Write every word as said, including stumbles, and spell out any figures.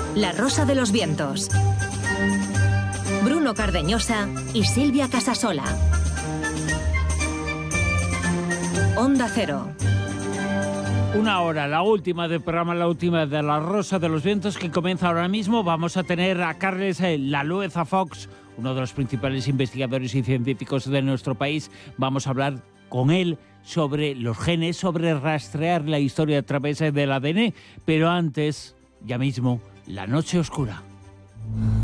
La Rosa de los Vientos. Bruno Cardeñosa y Silvia Casasola. Onda Cero. Una hora, la última del programa, la última de La Rosa de los Vientos, que comienza ahora mismo. Vamos a tener a Carles Lalueza Fox, uno de los principales investigadores y científicos de nuestro país. Vamos a hablar con él sobre los genes, sobre rastrear la historia a través del A D N. Pero antes, ya mismo, La Noche Oscura.